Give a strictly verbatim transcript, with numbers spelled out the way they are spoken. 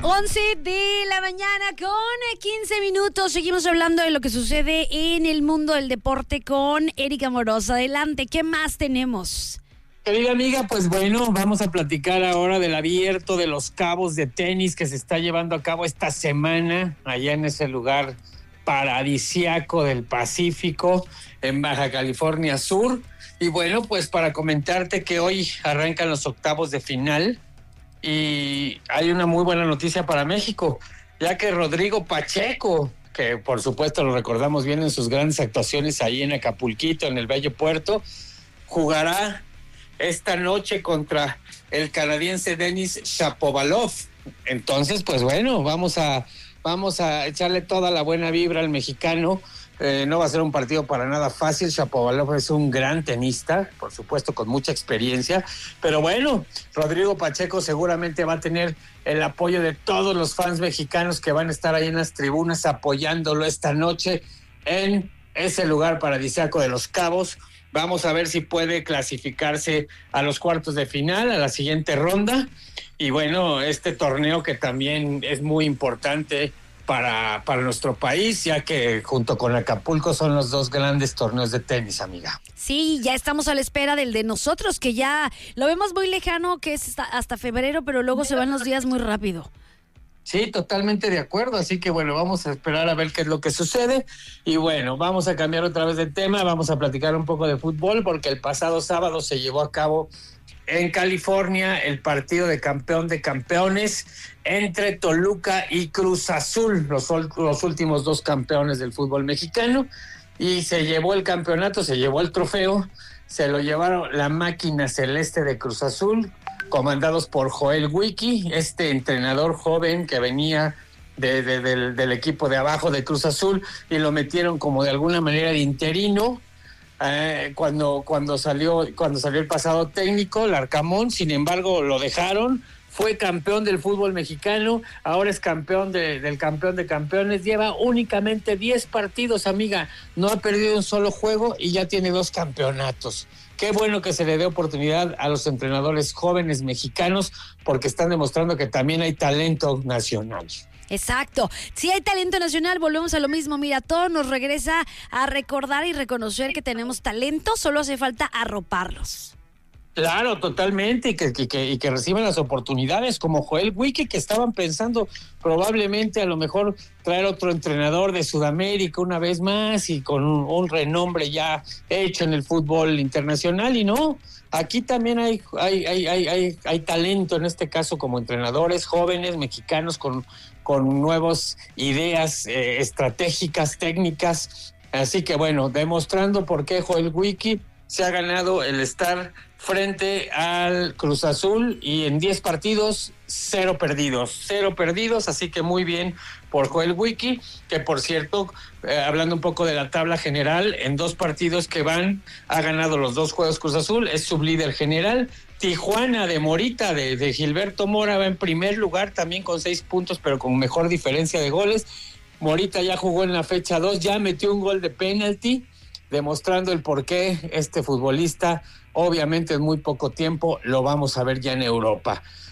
once de la mañana con quince minutos. Seguimos hablando de lo que sucede en el mundo del deporte con Erika Moroz. Adelante, ¿qué más tenemos? Querida amiga, pues bueno, vamos a platicar ahora del Abierto de Los Cabos de tenis que se está llevando a cabo esta semana allá en ese lugar paradisíaco del Pacífico, en Baja California Sur. Y bueno, pues para comentarte que hoy arrancan los octavos de final y hay una muy buena noticia para México, ya que Rodrigo Pacheco, que por supuesto lo recordamos bien en sus grandes actuaciones ahí en Acapulquito, en el bello puerto, jugará esta noche contra el canadiense Denis Shapovalov. Entonces, pues bueno, vamos a vamos a echarle toda la buena vibra al mexicano. Eh, no va a ser un partido para nada fácil. Shapovalov es un gran tenista, por supuesto, con mucha experiencia. Pero bueno, Rodrigo Pacheco seguramente va a tener el apoyo de todos los fans mexicanos que van a estar ahí en las tribunas apoyándolo esta noche en ese lugar paradisíaco de Los Cabos. Vamos a ver si puede clasificarse a los cuartos de final, a la siguiente ronda. Y bueno, este torneo que también es muy importante para, para nuestro país, ya que junto con Acapulco son los dos grandes torneos de tenis, amiga. Sí, ya estamos a la espera del de nosotros, que ya lo vemos muy lejano, que es hasta, hasta febrero, pero luego se van los días muy rápido. Sí, totalmente de acuerdo, así que bueno, vamos a esperar a ver qué es lo que sucede. Y bueno, vamos a cambiar otra vez de tema, vamos a platicar un poco de fútbol, porque el pasado sábado se llevó a cabo en California el partido de campeón de campeones entre Toluca y Cruz Azul, los, los últimos dos campeones del fútbol mexicano, y se llevó el campeonato, se llevó el trofeo, se lo llevaron la máquina celeste de Cruz Azul, comandados por Joel Wiki, este entrenador joven que venía de, de, del, del equipo de abajo de Cruz Azul, y lo metieron como de alguna manera de interino eh, cuando, cuando, salió, cuando salió el pasado técnico, Larcamón. Sin embargo, lo dejaron, fue campeón del fútbol mexicano, ahora es campeón de, del campeón de campeones, lleva únicamente diez partidos, amiga, no ha perdido un solo juego y ya tiene dos campeonatos. Qué bueno que se le dé oportunidad a los entrenadores jóvenes mexicanos, porque están demostrando que también hay talento nacional. Exacto. Si hay talento nacional, volvemos a lo mismo. Mira, todo nos regresa a recordar y reconocer que tenemos talento, solo hace falta arroparlos. Claro, totalmente, y que, que, y que reciban las oportunidades como Joel Wiki, que estaban pensando probablemente a lo mejor traer otro entrenador de Sudamérica una vez más y con un, un renombre ya hecho en el fútbol internacional, y no, aquí también hay, hay, hay, hay, hay, hay talento, en este caso como entrenadores jóvenes mexicanos con, con nuevas ideas eh, estratégicas, técnicas, así que bueno, demostrando por qué Joel Wiki se ha ganado el estar frente al Cruz Azul, y en diez partidos, cero perdidos, cero perdidos, así que muy bien por Joel Wiki, que por cierto, eh, hablando un poco de la tabla general, en dos partidos que van, ha ganado los dos juegos Cruz Azul, es sublíder general. Tijuana de Morita, de, de Gilberto Mora, va en primer lugar también con seis puntos, pero con mejor diferencia de goles. Morita ya jugó en la fecha dos, ya metió un gol de penalti, demostrando el por qué este futbolista, obviamente en muy poco tiempo, lo vamos a ver ya en Europa.